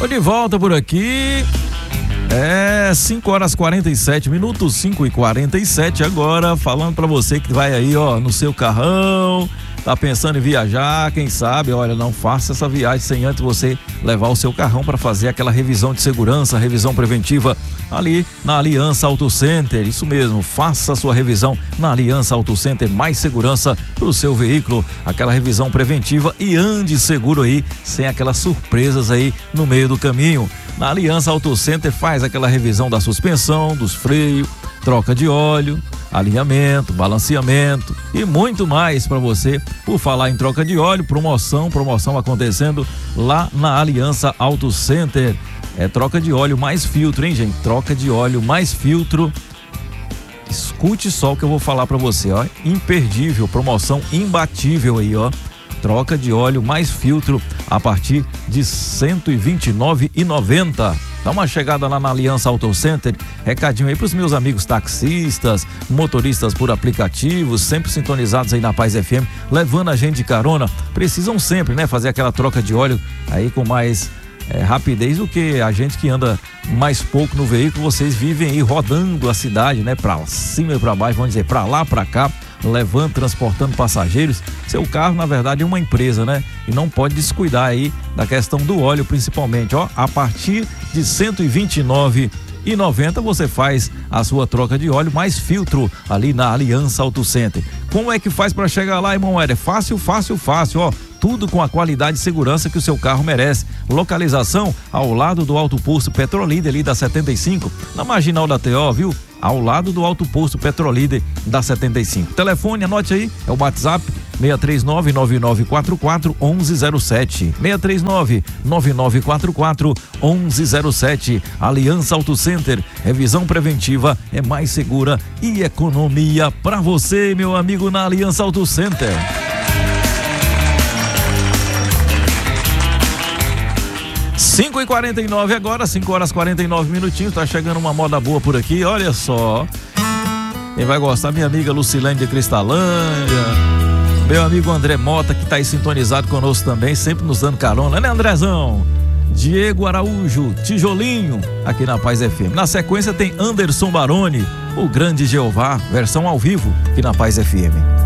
Tô de volta por aqui. 5h47, 5h47 agora, falando pra você que vai aí, ó, no seu carrão, tá pensando em viajar, quem sabe, olha, não faça essa viagem sem antes você levar o seu carrão para fazer aquela revisão de segurança, revisão preventiva ali na Aliança Auto Center. Isso mesmo, faça a sua revisão na Aliança Auto Center, mais segurança pro seu veículo, aquela revisão preventiva e ande seguro aí, sem aquelas surpresas aí no meio do caminho. Na Aliança Auto Center faz aquela revisão da suspensão, dos freios, troca de óleo, alinhamento, balanceamento e muito mais para você. Por falar em troca de óleo, promoção acontecendo lá na Aliança Auto Center. É troca de óleo mais filtro, hein, gente? Troca de óleo mais filtro. Escute só o que eu vou falar para você, ó. Imperdível, promoção imbatível aí, ó. Troca de óleo mais filtro a partir de R$ 129,90. Dá uma chegada lá na Aliança Auto Center. Recadinho aí pros meus amigos taxistas, motoristas por aplicativos, sempre sintonizados aí na Paz FM, levando a gente de carona. Precisam sempre, né, fazer aquela troca de óleo aí com mais rapidez do que a gente que anda mais pouco no veículo. Vocês vivem aí rodando a cidade, né, pra cima e pra baixo, vamos dizer, pra lá, pra cá, levando, transportando passageiros. Seu carro, na verdade, é uma empresa, né? E não pode descuidar aí da questão do óleo, principalmente, ó. A partir de R$ 129,90 você faz a sua troca de óleo mais filtro ali na Aliança Auto Center. Como é que faz para chegar lá, irmão? É fácil, ó. Tudo com a qualidade e segurança que o seu carro merece. Localização ao lado do Alto Posto Petrolíder ali da 75, na marginal da TO, viu? Ao lado do Alto Posto Petrolíder da 75. Telefone, anote aí, é o WhatsApp 639-9944-1107. 639-9944-1107. Aliança Auto Center, revisão preventiva é mais segura e economia para você, meu amigo, na Aliança Auto Center. Cinco e 49 agora, 5h49, tá chegando uma moda boa por aqui, olha só. Quem vai gostar, minha amiga Lucilene de Cristalândia, meu amigo André Mota, que tá aí sintonizado conosco também, sempre nos dando carona, né, Andrezão? Diego Araújo, Tijolinho, aqui na Paz FM. Na sequência tem Anderson Baroni, o Grande Jeová, versão ao vivo, aqui na Paz FM.